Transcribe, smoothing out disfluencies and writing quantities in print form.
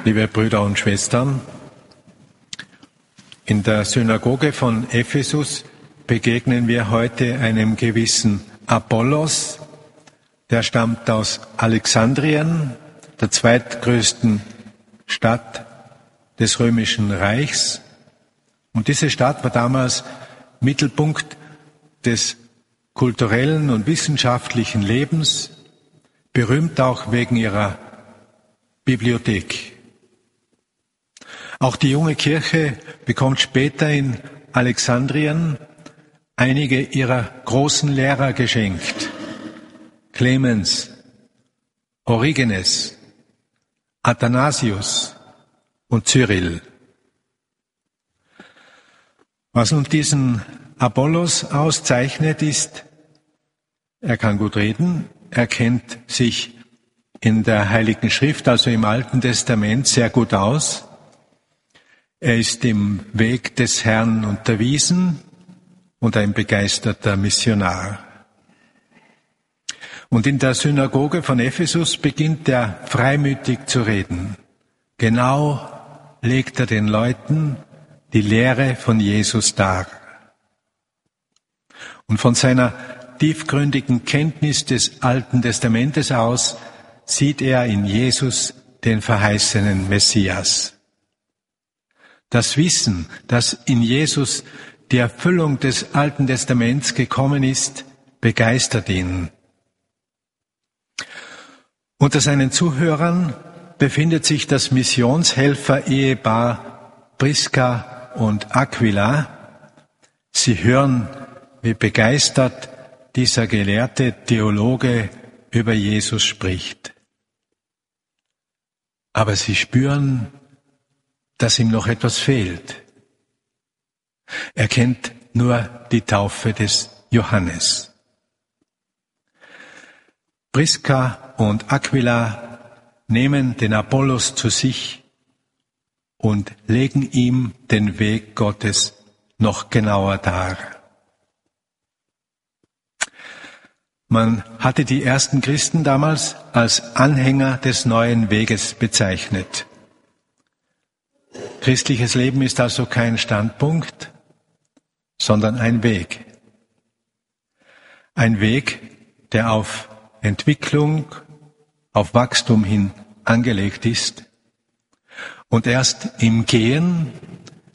Liebe Brüder und Schwestern, in der Synagoge von Ephesus begegnen wir heute einem gewissen Apollos, der stammt aus Alexandrien, der zweitgrößten Stadt des Römischen Reichs. Und diese Stadt war damals Mittelpunkt des kulturellen und wissenschaftlichen Lebens, berühmt auch wegen ihrer Bibliothek. Auch die junge Kirche bekommt später in Alexandrien einige ihrer großen Lehrer geschenkt. Clemens, Origenes, Athanasius und Cyril. Was nun diesen Apollos auszeichnet, ist, er kann gut reden, er kennt sich in der Heiligen Schrift, also im Alten Testament, sehr gut aus. Er ist im Weg des Herrn unterwiesen und ein begeisterter Missionar. Und in der Synagoge von Ephesus beginnt er freimütig zu reden. Genau legt er den Leuten die Lehre von Jesus dar. Und von seiner tiefgründigen Kenntnis des Alten Testamentes aus sieht er in Jesus den verheißenen Messias. Das Wissen, dass in Jesus die Erfüllung des Alten Testaments gekommen ist, begeistert ihn. Unter seinen Zuhörern befindet sich das Missionshelfer-Ehepaar Prisca und Aquila. Sie hören, wie begeistert dieser gelehrte Theologe über Jesus spricht. Aber sie spüren, dass ihm noch etwas fehlt. Er kennt nur die Taufe des Johannes. Prisca und Aquila nehmen den Apollos zu sich und legen ihm den Weg Gottes noch genauer dar. Man hatte die ersten Christen damals als Anhänger des neuen Weges bezeichnet. Christliches Leben ist also kein Standpunkt, sondern ein Weg. Ein Weg, der auf Entwicklung, auf Wachstum hin angelegt ist und erst im Gehen